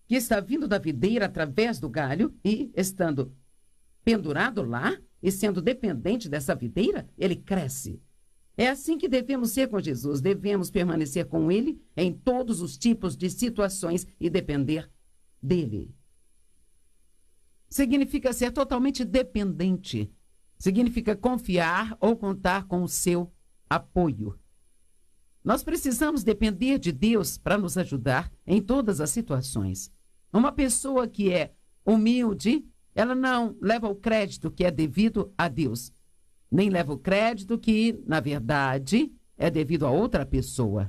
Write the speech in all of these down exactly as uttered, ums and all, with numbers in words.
que está vindo da videira através do galho e, estando pendurado lá e sendo dependente dessa videira, ele cresce. É assim que devemos ser com Jesus. Devemos permanecer com ele em todos os tipos de situações e depender dele. Significa ser totalmente dependente. Significa confiar ou contar com o seu apoio. Nós precisamos depender de Deus para nos ajudar em todas as situações. Uma pessoa que é humilde, ela não leva o crédito que é devido a Deus, nem leva o crédito que, na verdade, é devido a outra pessoa.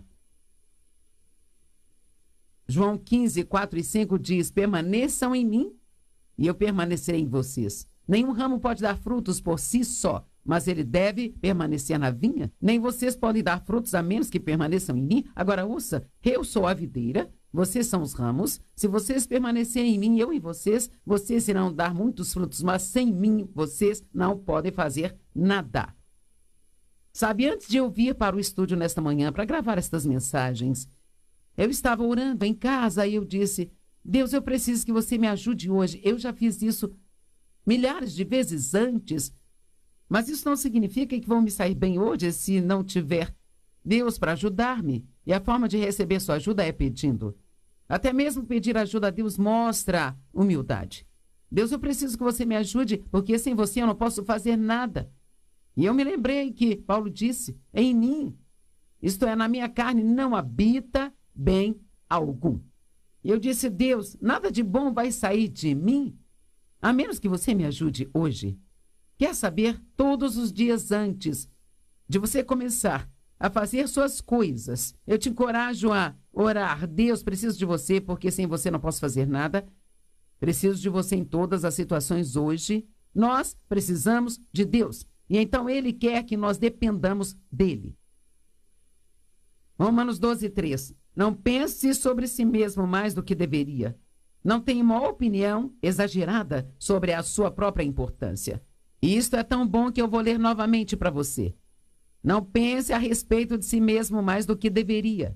João quinze, quatro e cinco diz: permaneçam em mim e eu permanecerei em vocês. Nenhum ramo pode dar frutos por si só, mas ele deve permanecer na vinha. Nem vocês podem dar frutos a menos que permaneçam em mim. Agora ouça, eu sou a videira, vocês são os ramos. Se vocês permanecerem em mim, eu em vocês, vocês irão dar muitos frutos, mas sem mim vocês não podem fazer nada. Sabe, antes de eu vir para o estúdio nesta manhã para gravar estas mensagens, eu estava orando em casa e eu disse: Deus, eu preciso que você me ajude hoje. Eu já fiz isso milhares de vezes antes, mas isso não significa que vão me sair bem hoje se não tiver Deus para ajudar-me. E a forma de receber sua ajuda é pedindo. Até mesmo pedir ajuda a Deus mostra humildade. Deus, eu preciso que você me ajude, porque sem você eu não posso fazer nada. E eu me lembrei que Paulo disse: em mim, isto é, na minha carne, não habita bem algum. E eu disse: Deus, nada de bom vai sair de mim, a menos que você me ajude hoje. Quer saber, todos os dias antes de você começar a fazer suas coisas, eu te encorajo a orar: Deus, preciso de você, porque sem você não posso fazer nada. Preciso de você em todas as situações hoje. Nós precisamos de Deus. E então Ele quer que nós dependamos dEle. Romanos doze, três. Não pense sobre si mesmo mais do que deveria. Não tenha uma opinião exagerada sobre a sua própria importância. E isto é tão bom que eu vou ler novamente para você. Não pense a respeito de si mesmo mais do que deveria.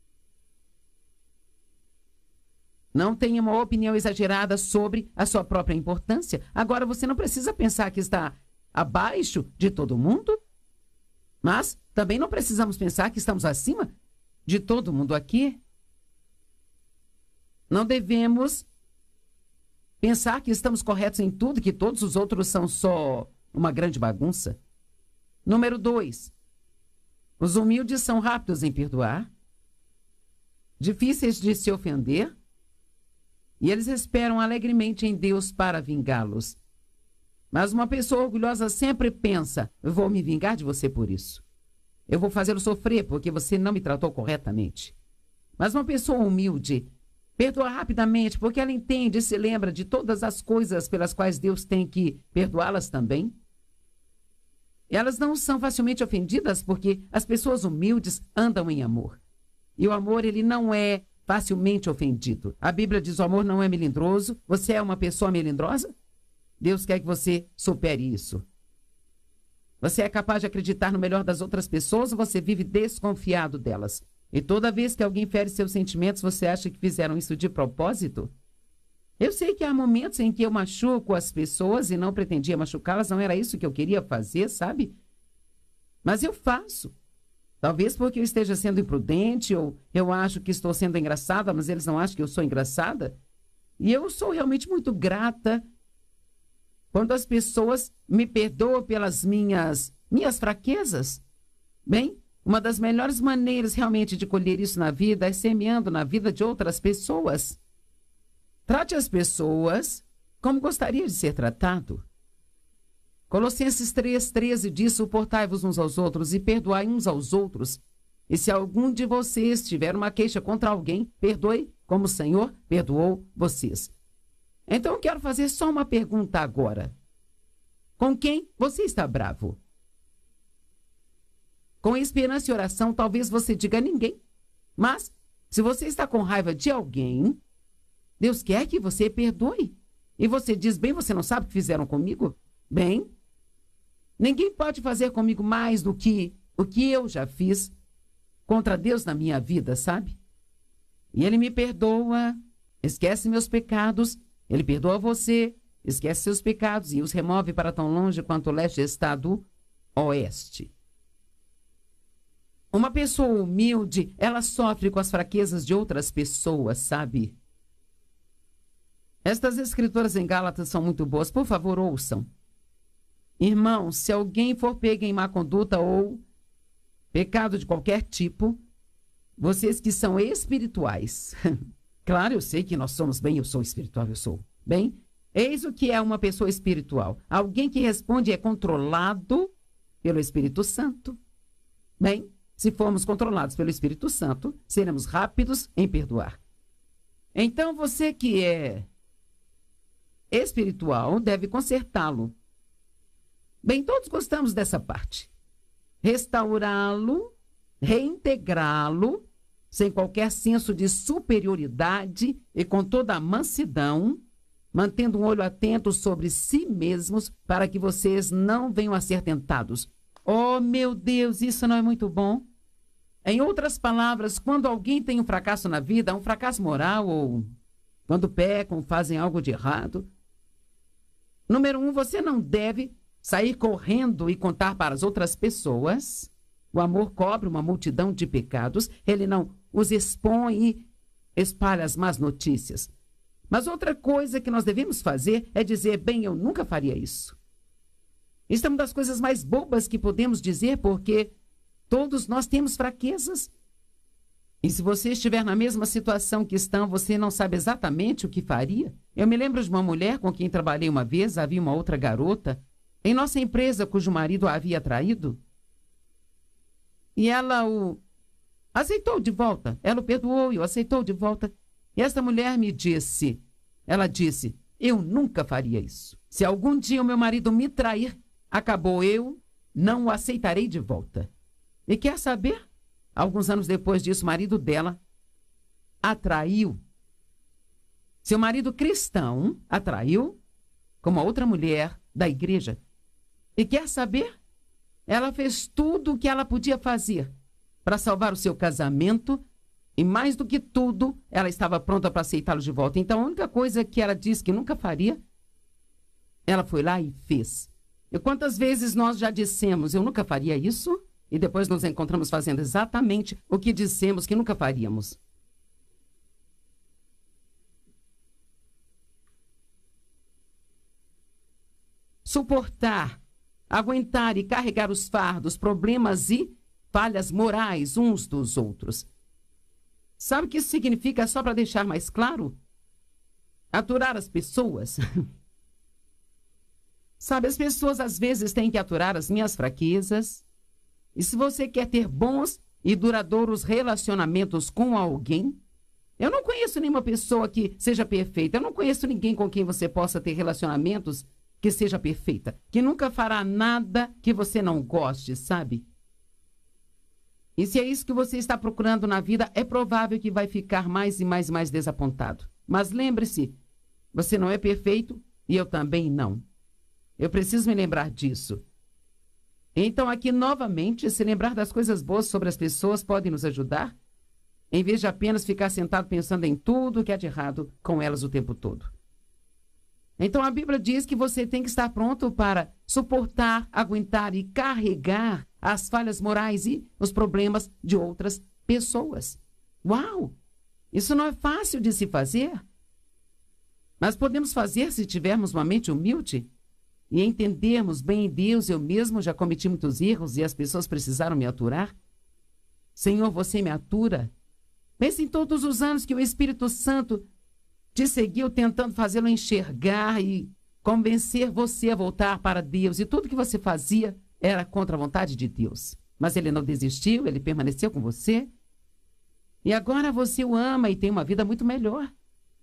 Não tenha uma opinião exagerada sobre a sua própria importância. Agora, você não precisa pensar que está abaixo de todo mundo, mas também não precisamos pensar que estamos acima de todo mundo aqui. Não devemos pensar que estamos corretos em tudo, que todos os outros são só uma grande bagunça. Número dois. Os humildes são rápidos em perdoar, difíceis de se ofender, e eles esperam alegremente em Deus para vingá-los. Mas uma pessoa orgulhosa sempre pensa: eu vou me vingar de você por isso. Eu vou fazê-lo sofrer porque você não me tratou corretamente. Mas uma pessoa humilde perdoa rapidamente porque ela entende e se lembra de todas as coisas pelas quais Deus tem que perdoá-las também. Elas não são facilmente ofendidas porque as pessoas humildes andam em amor. E o amor, ele não é facilmente ofendido. A Bíblia diz: o amor não é melindroso. Você é uma pessoa melindrosa? Deus quer que você supere isso. Você é capaz de acreditar no melhor das outras pessoas ou você vive desconfiado delas? E toda vez que alguém fere seus sentimentos, você acha que fizeram isso de propósito? Eu sei que há momentos em que eu machuco as pessoas e não pretendia machucá-las, não era isso que eu queria fazer, sabe? Mas eu faço. Talvez porque eu esteja sendo imprudente ou eu acho que estou sendo engraçada, mas eles não acham que eu sou engraçada. E eu sou realmente muito grata quando as pessoas me perdoam pelas minhas, minhas fraquezas. Bem, uma das melhores maneiras realmente de colher isso na vida é semeando na vida de outras pessoas. Trate as pessoas como gostaria de ser tratado. Colossenses três, treze diz: suportai-vos uns aos outros e perdoai uns aos outros. E se algum de vocês tiver uma queixa contra alguém, perdoe como o Senhor perdoou vocês. Então eu quero fazer só uma pergunta agora. Com quem você está bravo? Com esperança e oração, talvez você diga ninguém. Mas, se você está com raiva de alguém, Deus quer que você perdoe. E você diz: bem, você não sabe o que fizeram comigo? Bem, ninguém pode fazer comigo mais do que o que eu já fiz contra Deus na minha vida, sabe? E Ele me perdoa esquece meus pecados, ele perdoa você, esquece seus pecados e os remove para tão longe quanto o leste está do oeste. Uma pessoa humilde, ela sofre com as fraquezas de outras pessoas, sabe? Estas escrituras em Gálatas são muito boas, por favor, ouçam. Irmãos, se alguém for pego em má conduta ou pecado de qualquer tipo, vocês que são espirituais, claro, eu sei que nós somos bem, eu sou espiritual, eu sou bem, eis o que é uma pessoa espiritual. Alguém que responde é controlado pelo Espírito Santo. Bem, se formos controlados pelo Espírito Santo, seremos rápidos em perdoar. Então, você que é espiritual deve consertá-lo. Bem, todos gostamos dessa parte. Restaurá-lo, reintegrá-lo, sem qualquer senso de superioridade e com toda a mansidão, mantendo um olho atento sobre si mesmos para que vocês não venham a ser tentados. Oh, meu Deus, isso não é muito bom? Em outras palavras, quando alguém tem um fracasso na vida, um fracasso moral ou quando pecam, fazem algo de errado, número um, você não deve sair correndo e contar para as outras pessoas. O amor cobre uma multidão de pecados. Ele não os expõe e espalha as más notícias. Mas outra coisa que nós devemos fazer é dizer, bem, eu nunca faria isso. Isso é uma das coisas mais bobas que podemos dizer, porque todos nós temos fraquezas. E se você estiver na mesma situação que estão, você não sabe exatamente o que faria. Eu me lembro de uma mulher com quem trabalhei uma vez, havia uma outra garota em nossa empresa cujo marido a havia traído. E ela o aceitou de volta. Ela o perdoou e o aceitou de volta. E esta mulher me disse, ela disse, eu nunca faria isso. Se algum dia o meu marido me trair, acabou, eu não o aceitarei de volta. E quer saber? Alguns anos depois disso, o marido dela a traiu. Seu marido cristão a traiu com uma outra mulher da igreja. E quer saber? Ela fez tudo o que ela podia fazer para salvar o seu casamento e, mais do que tudo, ela estava pronta para aceitá-lo de volta. Então, a única coisa que ela disse que nunca faria, ela foi lá e fez. E quantas vezes nós já dissemos, eu nunca faria isso, e depois nos encontramos fazendo exatamente o que dissemos que nunca faríamos. Suportar, aguentar e carregar os fardos, problemas e falhas morais uns dos outros. Sabe o que isso significa, só para deixar mais claro? Aturar as pessoas. Sabe, as pessoas às vezes têm que aturar as minhas fraquezas. E se você quer ter bons e duradouros relacionamentos com alguém, eu não conheço nenhuma pessoa que seja perfeita. Eu não conheço ninguém com quem você possa ter relacionamentos que seja perfeita, que nunca fará nada que você não goste, sabe? E se é isso que você está procurando na vida, é provável que vai ficar mais e mais e mais desapontado. Mas lembre-se, você não é perfeito e eu também não. Eu preciso me lembrar disso. Então, aqui novamente, se lembrar das coisas boas sobre as pessoas pode nos ajudar, em vez de apenas ficar sentado pensando em tudo que há de errado com elas o tempo todo. Então, a Bíblia diz que você tem que estar pronto para suportar, aguentar e carregar as falhas morais e os problemas de outras pessoas. Uau! Isso não é fácil de se fazer. Mas podemos fazer se tivermos uma mente humilde e entendermos bem Deus, eu mesmo já cometi muitos erros e as pessoas precisaram me aturar. Senhor, você me atura. Pense em todos os anos que o Espírito Santo te seguiu tentando fazê-lo enxergar e convencer você a voltar para Deus. E tudo que você fazia era contra a vontade de Deus. Mas ele não desistiu, ele permaneceu com você. E agora você o ama e tem uma vida muito melhor.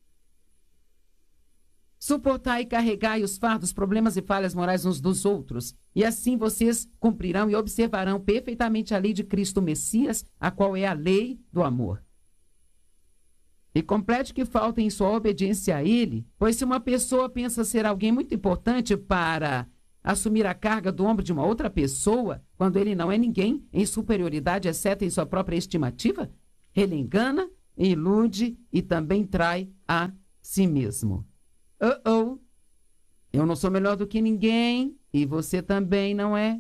Suportar e carregar os fardos, problemas e falhas morais uns dos outros. E assim vocês cumprirão e observarão perfeitamente a lei de Cristo Messias, a qual é a lei do amor. E complete o que falta em sua obediência a ele, pois se uma pessoa pensa ser alguém muito importante para assumir a carga do ombro de uma outra pessoa, quando ele não é ninguém em superioridade, exceto em sua própria estimativa, ele engana ilude e também trai a si mesmo. Oh, oh, eu não sou melhor do que ninguém e você também não é.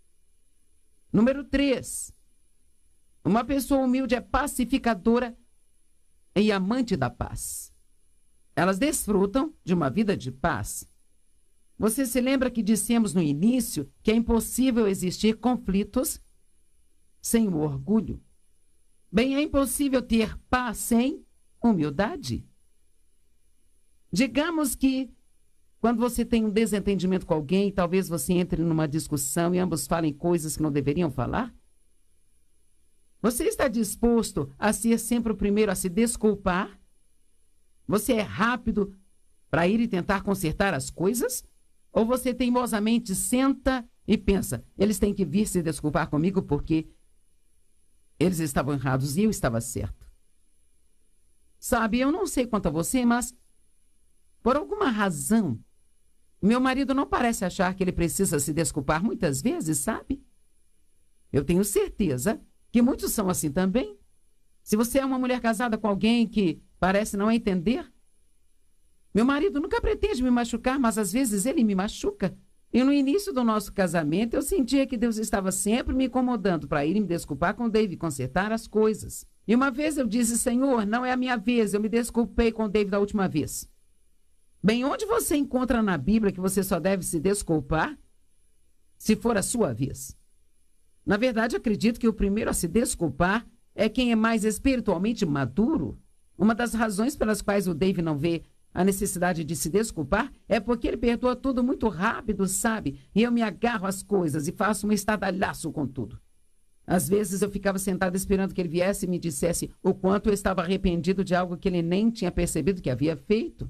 Número três. Uma pessoa humilde é pacificadora e amante da paz. Elas desfrutam de uma vida de paz. Você se lembra que dissemos no início que é impossível existir conflitos sem o orgulho? Bem, é impossível ter paz sem humildade. Digamos que quando você tem um desentendimento com alguém, talvez você entre numa discussão e ambos falem coisas que não deveriam falar. Você está disposto a ser sempre o primeiro a se desculpar? Você é rápido para ir e tentar consertar as coisas? Ou você teimosamente senta e pensa, eles têm que vir se desculpar comigo porque eles estavam errados e eu estava certo? Sabe, eu não sei quanto a você, mas por alguma razão, meu marido não parece achar que ele precisa se desculpar muitas vezes, sabe? Eu tenho certeza que muitos são assim também. Se você é uma mulher casada com alguém que parece não entender, meu marido nunca pretende me machucar, mas às vezes ele me machuca. E no início do nosso casamento, eu sentia que Deus estava sempre me incomodando para ir me desculpar com o David e consertar as coisas. E uma vez eu disse, Senhor, não é a minha vez, eu me desculpei com o David da última vez. Bem, onde você encontra na Bíblia que você só deve se desculpar se for a sua vez? Na verdade, acredito que o primeiro a se desculpar é quem é mais espiritualmente maduro. Uma das razões pelas quais o David não vê a necessidade de se desculpar é porque ele perdoa tudo muito rápido, sabe? E eu me agarro às coisas e faço um estardalhaço com tudo. Às vezes eu ficava sentada esperando que ele viesse e me dissesse o quanto eu estava arrependido de algo que ele nem tinha percebido que havia feito.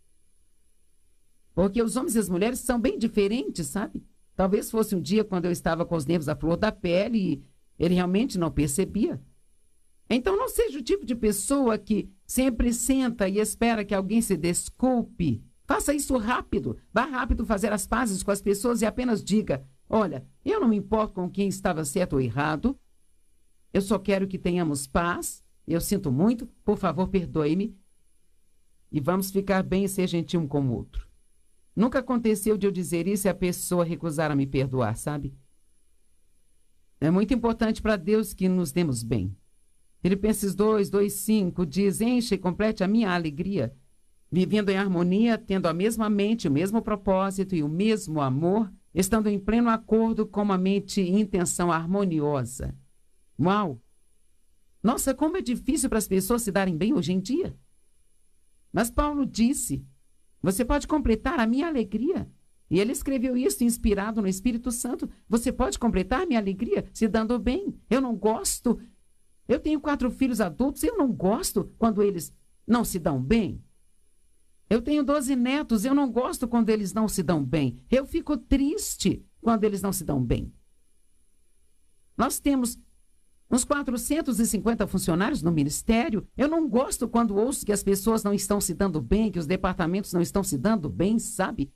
Porque os homens e as mulheres são bem diferentes, sabe? Talvez fosse um dia quando eu estava com os nervos à flor da pele e ele realmente não percebia. Então não seja o tipo de pessoa que sempre senta e espera que alguém se desculpe. Faça isso rápido. Vá rápido fazer as pazes com as pessoas e apenas diga, olha, eu não me importo com quem estava certo ou errado. Eu só quero que tenhamos paz. Eu sinto muito. Por favor, perdoe-me. E vamos ficar bem e ser gentil um com o outro. Nunca aconteceu de eu dizer isso e a pessoa recusar a me perdoar, sabe? É muito importante para Deus que nos demos bem. Filipenses dois, dois, cinco diz, enche e complete a minha alegria, vivendo em harmonia, tendo a mesma mente, o mesmo propósito e o mesmo amor, estando em pleno acordo com uma mente e intenção harmoniosa. Uau! Nossa, como é difícil para as pessoas se darem bem hoje em dia. Mas Paulo disse, você pode completar a minha alegria. E ele escreveu isso inspirado no Espírito Santo. Você pode completar a minha alegria se dando bem. Eu não gosto... Eu tenho quatro filhos adultos e eu não gosto quando eles não se dão bem. Eu tenho doze netos, eu não gosto quando eles não se dão bem. Eu fico triste quando eles não se dão bem. Nós temos uns quatrocentos e cinquenta funcionários no ministério. Eu não gosto quando ouço que as pessoas não estão se dando bem, que os departamentos não estão se dando bem, sabe?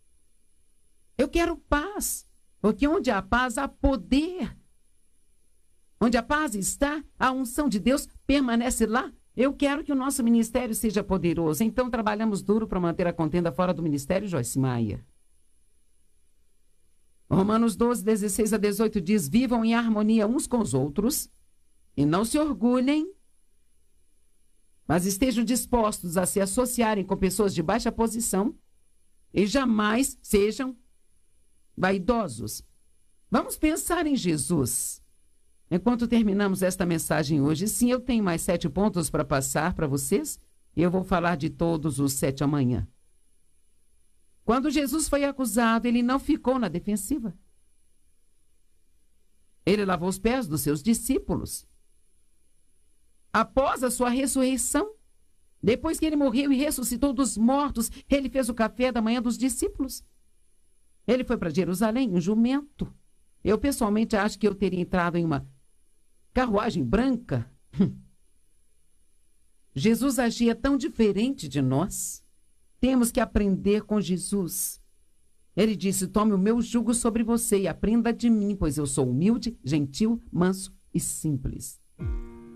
Eu quero paz, porque onde há paz, há poder. Onde a paz está, a unção de Deus permanece lá. Eu quero que o nosso ministério seja poderoso. Então, trabalhamos duro para manter a contenda fora do ministério, Joyce Meyer. Romanos doze, dezesseis a dezoito diz, vivam em harmonia uns com os outros e não se orgulhem, mas estejam dispostos a se associarem com pessoas de baixa posição e jamais sejam vaidosos. Vamos pensar em Jesus. Enquanto terminamos esta mensagem hoje, sim, eu tenho mais sete pontos para passar para vocês e eu vou falar de todos os sete amanhã. Quando Jesus foi acusado, ele não ficou na defensiva. Ele lavou os pés dos seus discípulos. Após a sua ressurreição, depois que ele morreu e ressuscitou dos mortos, ele fez o café da manhã dos discípulos. Ele foi para Jerusalém, um jumento. Eu pessoalmente acho que eu teria entrado em uma carruagem branca. Jesus agia tão diferente de nós. Temos que aprender com Jesus. Ele disse, tome o meu jugo sobre você e aprenda de mim, pois eu sou humilde, gentil, manso e simples.